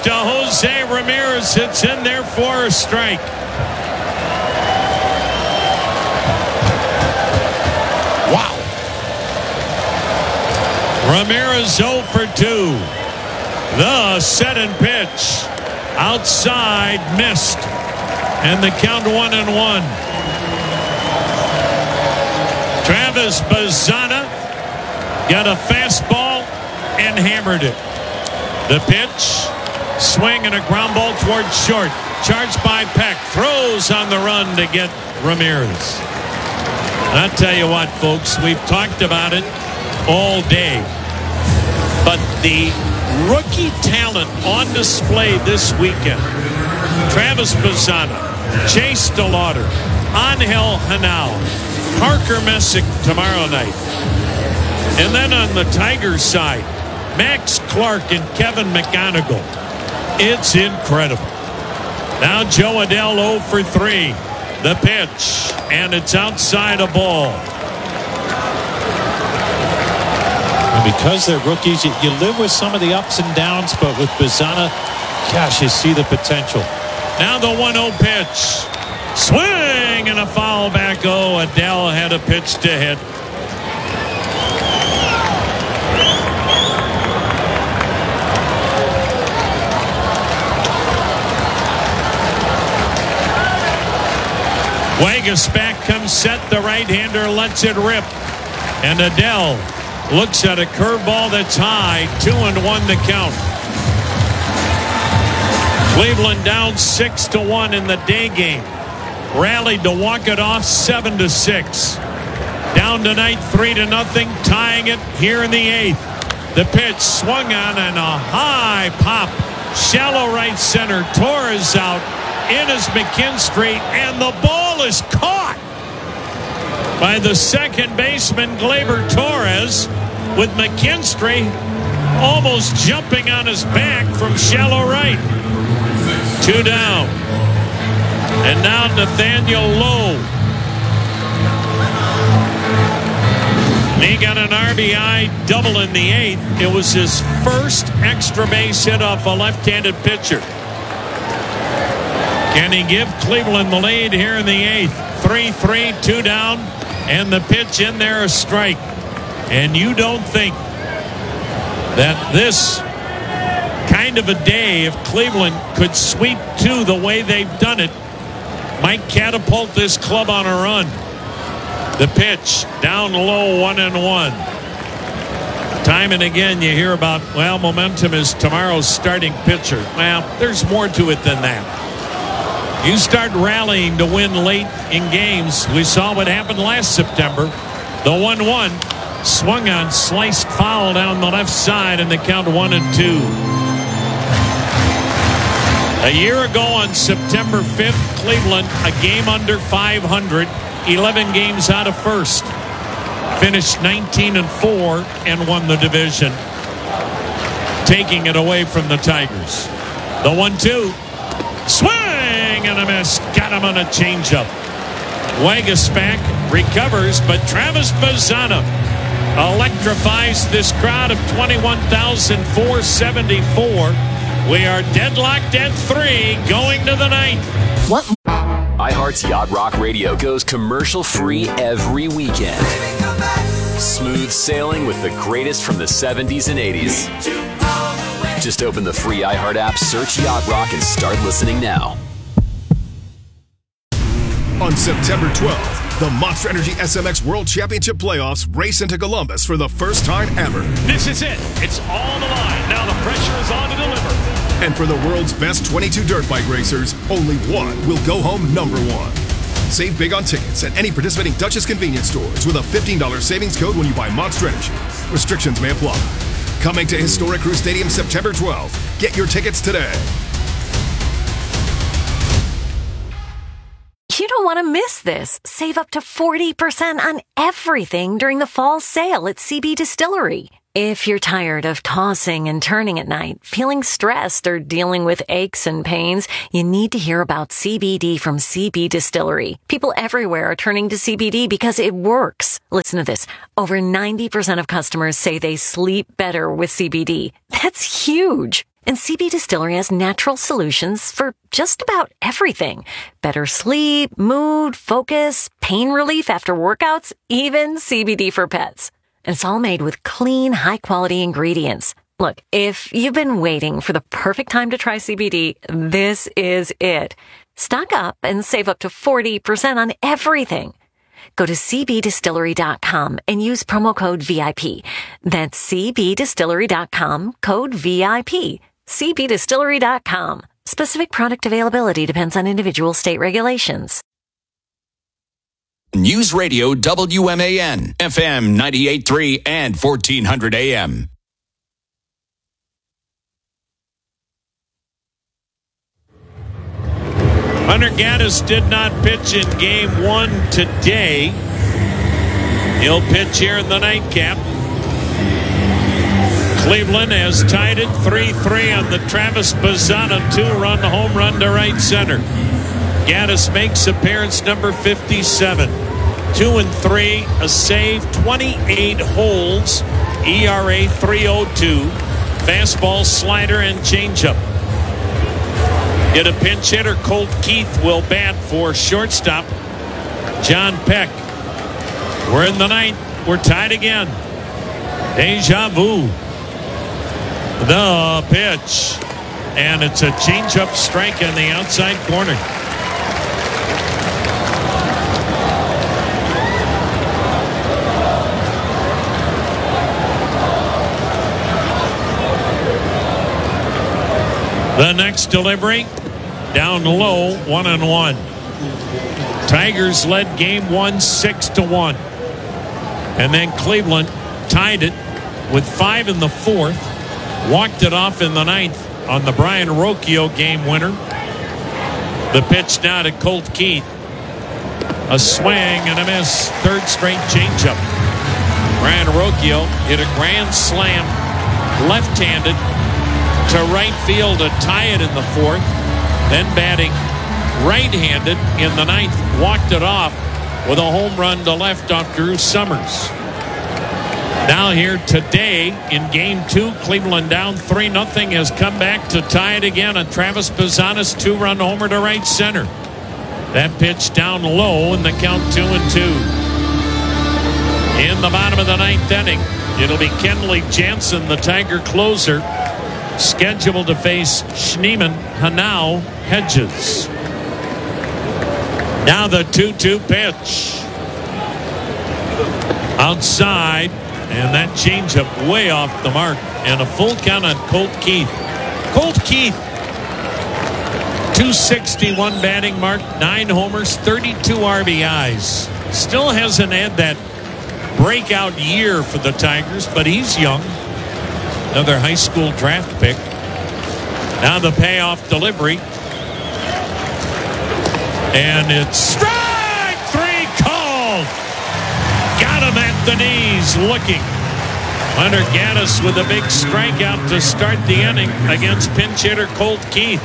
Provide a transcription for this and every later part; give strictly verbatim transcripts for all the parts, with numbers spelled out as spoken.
to Jose Ramirez. It's in there for a strike. Wow. Ramirez oh for two. The set and pitch. Outside, missed. And the count one and one. Travis Bazzana got a fastball and hammered it. The pitch, swing and a ground ball towards short. Charged by Peck. Throws on the run to get Ramirez. I'll tell you what, folks, we've talked about it all day. But the rookie talent on display this weekend. Travis Bazzana, Chase DeLauder, Angel Hanao, Parker Messick tomorrow night. And then on the Tigers side, Max Clark and Kevin McGonigal. It's incredible. Now Joe Adell oh for three. The pitch, and it's outside a ball. And because they're rookies, you, you live with some of the ups and downs, but with Bazzana, gosh, you see the potential. Now the one oh pitch. Swing and a foul back. Oh, Adell had a pitch to hit. Vegas back comes set. The right-hander lets it rip. And Adell looks at a curveball that's high. Two and one to count. Cleveland down six to one in the day game. Rallied to walk it off seven to six. Down tonight three to nothing. Tying it here in the eighth. The pitch swung on and a high pop. Shallow right center. Torres out. In is McKinstry, and the ball is caught by the second baseman, Gleyber Torres, with McKinstry almost jumping on his back from shallow right. Two down. And now Nathaniel Lowe. He got an R B I double in the eighth. It was his first extra base hit off a left-handed pitcher. Can he give Cleveland the lead here in the eighth? three three, two down, and the pitch in there, a strike. And you don't think that this kind of a day, if Cleveland could sweep two the way they've done it, might catapult this club on a run. The pitch down low, one and one. Time and again you hear about, well, momentum is tomorrow's starting pitcher. Well, there's more to it than that. You start rallying to win late in games. We saw what happened last September. The one one swung on, sliced foul down the left side, and the count one and two. A year ago on September fifth, Cleveland, a game under five hundred, eleven games out of first. Finished nineteen and four and won the division, taking it away from the Tigers. The one two. Swing and a miss. Got him on a changeup. Wagasback recovers, but Travis Bazzana electrifies this crowd of twenty-one thousand four hundred seventy-four. We are deadlocked at three going to the ninth. What? iHeart's Yacht Rock Radio goes commercial free every weekend. Smooth sailing with the greatest from the seventies and eighties. Just open the free iHeart app, search Yacht Rock, and start listening now. On September twelfth, the Monster Energy S M X World Championship Playoffs race into Columbus for the first time ever. This is it. It's all on the line. Now the pressure is on to deliver. And for the world's best twenty-two dirt bike racers, only one will go home number one. Save big on tickets at any participating Duchess convenience stores with a fifteen dollars savings code when you buy Monster Energy. Restrictions may apply. Coming to Historic Crew Stadium September twelfth. Get your tickets today. You don't want to miss this. Save up to forty percent on everything during the fall sale at C B Distillery. If you're tired of tossing and turning at night, feeling stressed, or dealing with aches and pains, you need to hear about C B D from C B Distillery. People everywhere are turning to C B D because it works. Listen to this. Over ninety percent of customers say they sleep better with C B D. That's huge. And C B Distillery has natural solutions for just about everything. Better sleep, mood, focus, pain relief after workouts, even C B D for pets. And it's all made with clean, high-quality ingredients. Look, if you've been waiting for the perfect time to try C B D, this is it. Stock up and save up to forty percent on everything. Go to c b distillery dot com and use promo code V I P. That's c b distillery dot com, code V I P. c b distillery dot com. Specific product availability depends on individual state regulations. News Radio W M A N, F M ninety-eight point three and fourteen hundred A M. Hunter Gaddis did not pitch in game one today. He'll pitch here in the nightcap. Cleveland has tied it three three on the Travis Bazzana two-run home run to right center. Gaddis makes appearance number fifty-seven. Two and three, a save, twenty-eight holds, E R A three oh two, fastball, slider, and changeup. Get a pinch hitter. Colt Keith will bat for shortstop John Peck. We're in the ninth. We're tied again. Deja vu. The pitch. And it's a changeup strike on the outside corner. The next delivery, down low, one and one. Tigers led game one six to one, and then Cleveland tied it with five in the fourth. Walked it off in the ninth on the Brian Rocchio game winner. The pitch now to Colt Keith. A swing and a miss. Third straight changeup. Brian Rocchio hit a grand slam, left-handed, to right field to tie it in the fourth. Then batting right-handed in the ninth. Walked it off with a home run to left off Drew Summers. Now here today in game two, Cleveland down three nothing has come back to tie it again on Travis Bazzana's two-run homer to right center. That pitch down low and the count two and two. In the bottom of the ninth inning, it'll be Kenley Jansen, the Tiger closer, scheduled to face Schneemann, Hanau, Hedges. Now the two two pitch. Outside, and that changeup way off the mark. And a full count on Colt Keith. Colt Keith, two sixty-one batting mark, nine homers, thirty-two R B Is. Still hasn't had that breakout year for the Tigers, but he's young. Another high school draft pick. Now the payoff delivery. And it's strike three called. Got him at the knees looking. Hunter Gaddis with a big strikeout to start the inning against pinch hitter Colt Keith.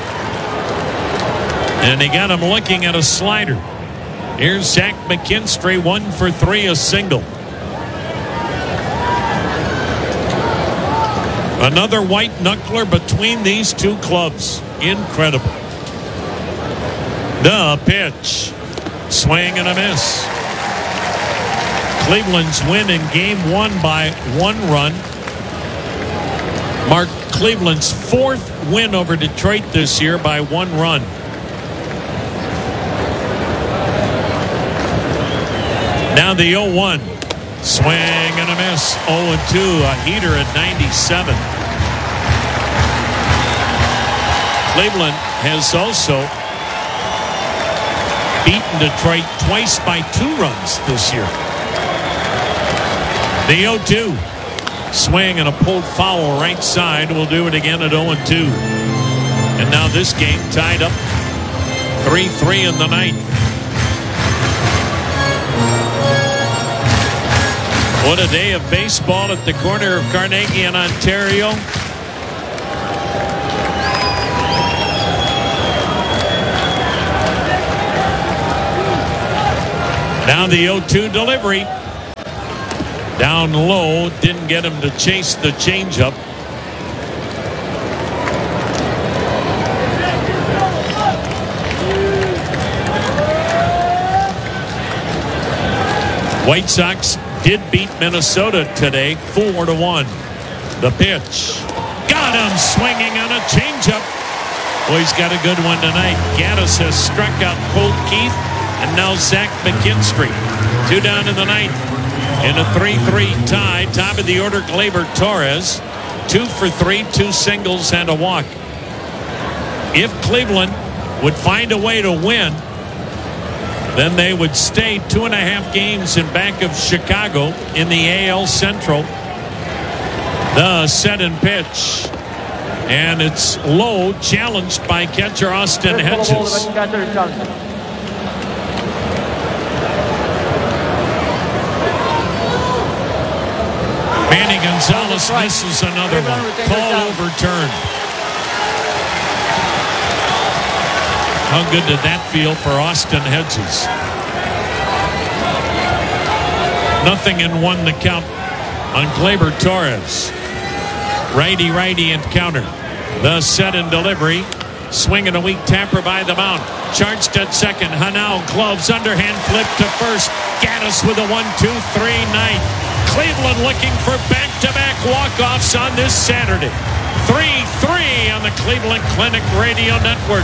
And he got him looking at a slider. Here's Zach McKinstry, one for three, a single. Another white knuckler between these two clubs. Incredible. The pitch. Swing and a miss. Cleveland's win in game one by one run marked Cleveland's fourth win over Detroit this year by one run. Now the oh one. Swing and a miss. oh and two. A heater at ninety-seven. Cleveland has also beaten Detroit twice by two runs this year. The oh two. Swing and a pulled foul right side. Will do it again at oh and two. And now this game tied up three three in the ninth. What a day of baseball at the corner of Carnegie and Ontario. Now the oh two delivery. Down low, didn't get him to chase the changeup. White Sox did beat Minnesota today, four to one. The pitch. Got him swinging on a changeup. Well, he's got a good one tonight. Gaddis has struck out Colt Keith and now Zach McKinstry. Two down in the ninth. In a three three tie, top of the order, Gleyber Torres. Two for three, two singles and a walk. If Cleveland would find a way to win, then they would stay two and a half games in back of Chicago in the A L Central. The set and pitch. And it's low, challenged by catcher Austin Hedges. Manny Gonzalez misses another one. Call overturned. How good did that feel for Austin Hedges? Nothing in one the count on Gleyber Torres. Righty-righty encounter. The set and delivery. Swing and a weak tapper by the mound. Charged at second. Hanau gloves. Underhand flip to first. Gaddis with a one two three night. Cleveland looking for back-to-back walk-offs on this Saturday. three three on the Cleveland Clinic Radio Network.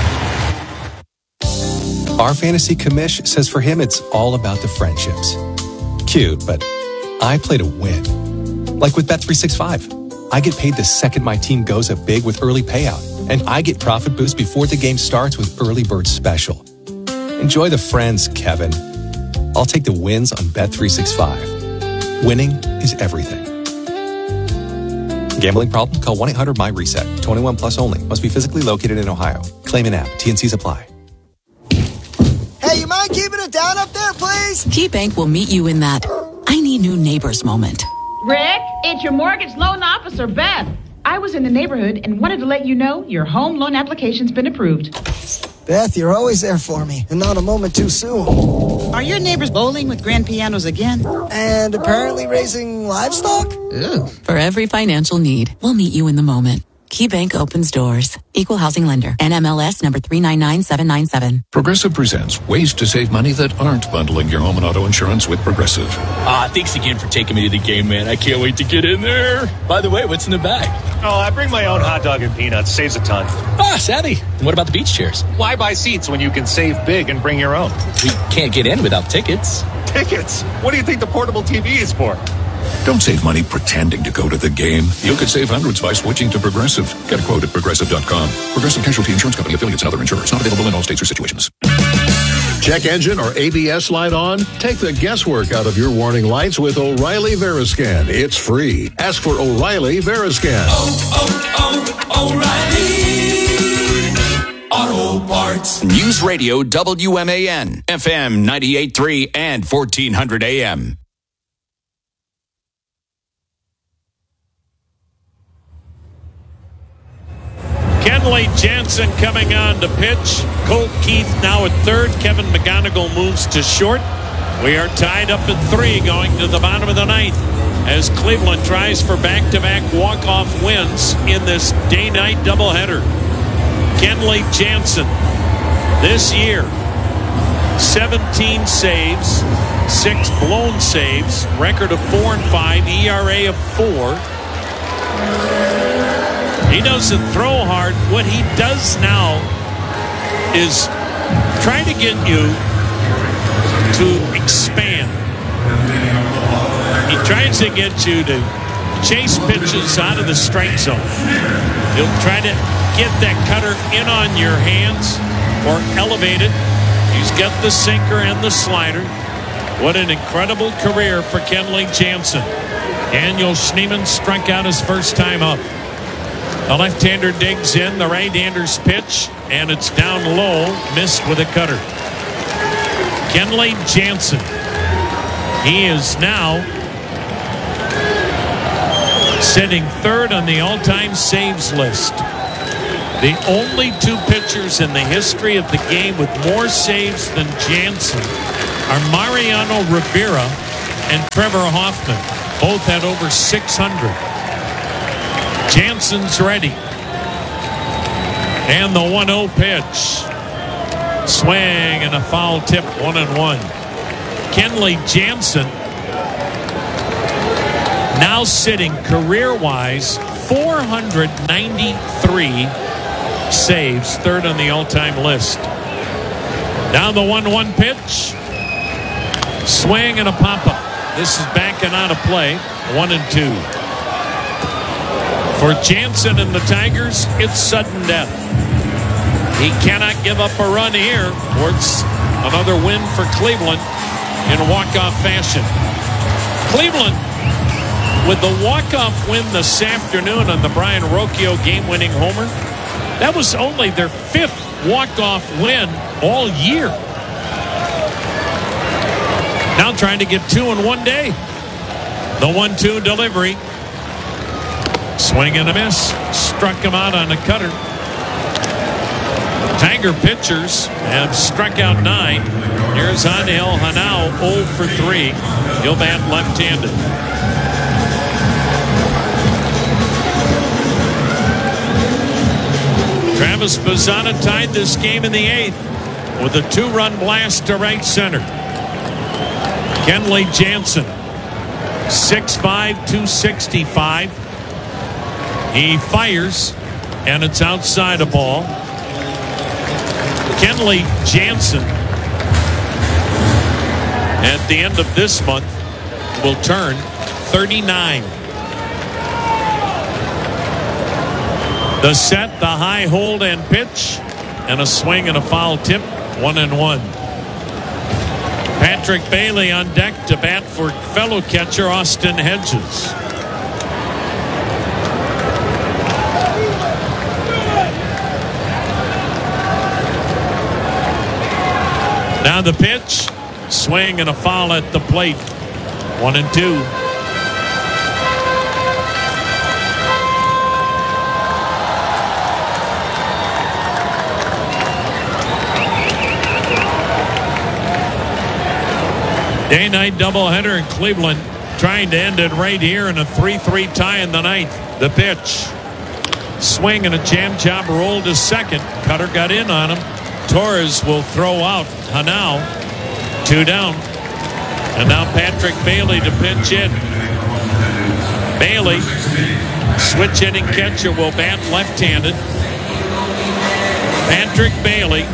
Our fantasy commish says for him it's all about the friendships. Cute, but I play to win. Like with Bet three sixty-five. I get paid the second my team goes up big with early payout. And I get profit boost before the game starts with Early Bird Special. Enjoy the friends, Kevin. I'll take the wins on Bet three sixty-five. Winning is everything. Gambling problem? Call one eight hundred my reset. twenty-one plus only. Must be physically located in Ohio. Claim an app. T N Cs apply. Hey, you mind keeping it down up there, please? KeyBank will meet you in that I need new neighbors moment. Rick, it's your mortgage loan officer, Beth. I was in the neighborhood and wanted to let you know your home loan application's been approved. Beth, you're always there for me, and not a moment too soon. Are your neighbors bowling with grand pianos again? And apparently raising livestock? Ooh. For every financial need, we'll meet you in the moment. KeyBank opens doors. Equal housing lender. N M L S number three nine nine seven nine seven. Progressive presents ways to save money that aren't bundling your home and auto insurance with Progressive. Ah, thanks again for taking me to the game, man. I can't wait to get in there. By the way, what's in the bag? Oh, I bring my own hot dog and peanuts. Saves a ton. Ah, savvy. And what about the beach chairs? Why buy seats when you can save big and bring your own? We can't get in without tickets. Tickets? What do you think the portable T V is for? Don't save money pretending to go to the game. You could save hundreds by switching to Progressive. Get a quote at Progressive dot com. Progressive Casualty Insurance Company, affiliates, and other insurers. Not available in all states or situations. Check engine or A B S light on? Take the guesswork out of your warning lights with O'Reilly Veriscan. It's free. Ask for O'Reilly Veriscan. Oh, oh, oh, O'Reilly Auto Parts. News Radio W M A N, F M ninety-eight point three and fourteen hundred A M. Kenley Jansen coming on to pitch. Colt Keith now at third. Kevin McGonigal moves to short. We are tied up at three going to the bottom of the ninth as Cleveland tries for back-to-back walk-off wins in this day-night doubleheader. Kenley Jansen this year, seventeen saves, six blown saves, record of four and five, E R A of four. He doesn't throw hard. What he does now is try to get you to expand. He tries to get you to chase pitches out of the strike zone. He'll try to get that cutter in on your hands or elevate it. He's got the sinker and the slider. What an incredible career for Kenley Jansen. Daniel Schneemann struck out his first time up. The left-hander digs in, the right-hander's pitch, and it's down low, missed with a cutter. Kenley Jansen. He is now sitting third on the all-time saves list. The only two pitchers in the history of the game with more saves than Jansen are Mariano Rivera and Trevor Hoffman. Both had over six hundred. Jansen's ready. And the one oh pitch. Swing and a foul tip, one and one. Kenley Jansen now sitting career-wise four hundred ninety-three saves, third on the all-time list. Down the one one pitch. Swing and a pop-up. This is backing out of play. One and two. For Jansen and the Tigers, it's sudden death. He cannot give up a run here, or it's another win for Cleveland in walk-off fashion. Cleveland, with the walk-off win this afternoon on the Brian Rocchio game-winning homer, that was only their fifth walk-off win all year. Now trying to get two in one day. The one two delivery. Swing and a miss. Struck him out on a cutter. Tiger pitchers have struck out nine. Here's Angel Hanao, oh for three. He'll bat left-handed. Travis Bazzana tied this game in the eighth with a two-run blast to right center. Kenley Jansen, six five, two sixty-five. He fires, and it's outside a ball. Kenley Jansen, at the end of this month, will turn thirty-nine. The set, the high hold and pitch, and a swing and a foul tip, one and one. Patrick Bailey on deck to bat for fellow catcher Austin Hedges. Now the pitch, swing and a foul at the plate, one and two. Day-night doubleheader in Cleveland, trying to end it right here in a three three tie in the ninth. The pitch. Swing and a jam job roll to second. Cutter got in on him. Torres will throw out Hanao. Two down. And now Patrick Bailey to pinch in. Bailey, switch hitting catcher, will bat left-handed. Patrick Bailey.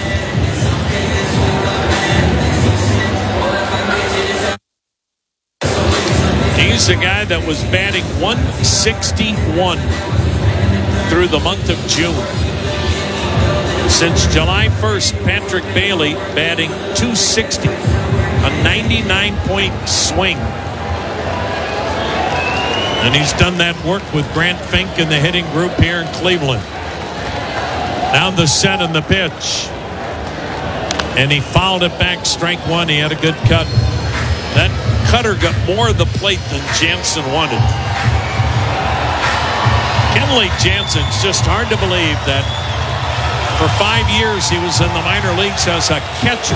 He's a guy that was batting one sixty-one through the month of June. Since July first, Patrick Bailey batting two sixty, a ninety-nine point swing. And he's done that work with Grant Fink and the hitting group here in Cleveland. Now the set and the pitch. And he fouled it back, strike one. He had a good cut. That cutter got more of the plate than Jansen wanted. Kenley Jansen's just hard to believe that for five years he was in the minor leagues as a catcher.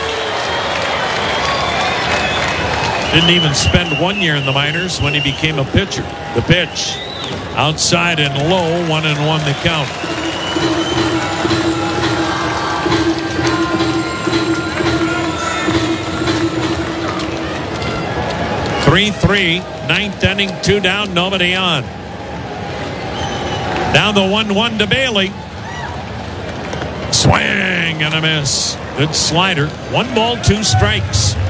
Didn't even spend one year in the minors when he became a pitcher. The pitch, outside and low, one and one the count. three three, ninth inning, two down, nobody on. Down the one one to Bailey. Swing and a miss. Good slider. One ball, two strikes.